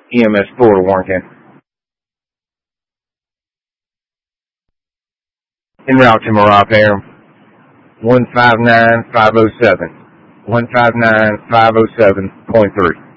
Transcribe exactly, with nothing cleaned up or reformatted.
E M S four to Warren County. En route to Marab Air, one five nine five oh seven, one five nine five oh seven point three.